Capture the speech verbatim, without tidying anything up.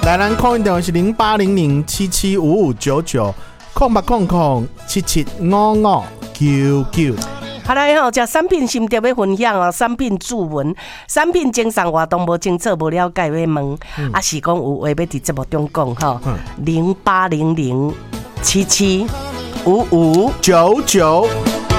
来，咱 call in 电话是零八零零七七五五九九，空八空空七七五五九九。 好来吼，食产品心得要分享哦。产品注文，产品经商活动无清楚、无了解要问，嗯、啊是讲有话要伫节目中讲吼。零八零零七七五五九九。